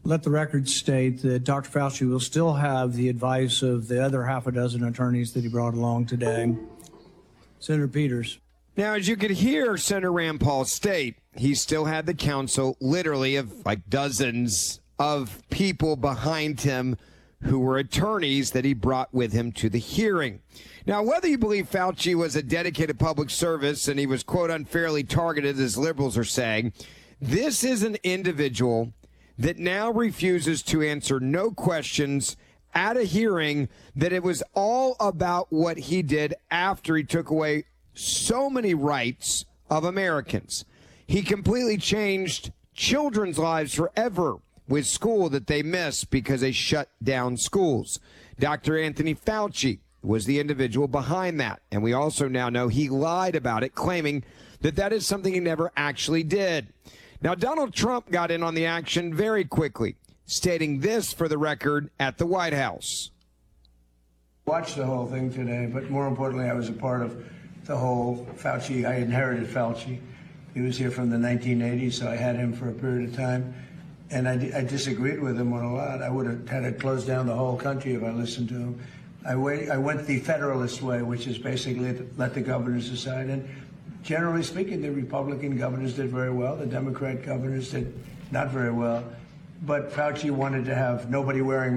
Let the record state that Dr. Fauci will still have the advice of the other half a dozen attorneys that he brought along today. Senator Peters. Now, as you could hear Senator Rand Paul state, he still had the counsel literally of like dozens of people behind him who were attorneys that he brought with him to the hearing. Now, whether you believe Fauci was a dedicated public service and he was, quote, unfairly targeted, as liberals are saying, this is an individual that now refuses to answer no questions at a hearing that it was all about what he did after he took away so many rights of Americans. He completely changed children's lives forever with school that they missed because they shut down schools. Dr. Anthony Fauci was the individual behind that. And we also now know he lied about it, claiming that that is something he never actually did. Now, Donald Trump got in on the action very quickly, stating this for the record at the White House. Watched the whole thing today, but more importantly, I was a part of the whole Fauci. I inherited Fauci. He was here from the 1980s, so I had him for a period of time. And I disagreed with him on a lot. I would have had to close down the whole country if I listened to him. I went the Federalist way, which is basically let the governors decide. And generally speaking, the Republican governors did very well. The Democrat governors did not very well. But Fauci wanted to have nobody wearing